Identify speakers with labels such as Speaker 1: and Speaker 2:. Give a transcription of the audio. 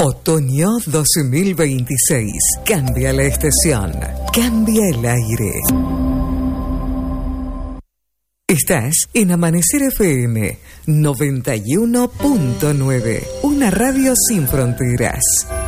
Speaker 1: Otoño 2026. Cambia la estación. Cambia el aire. Estás en Amanecer FM 91.9. Una radio sin fronteras.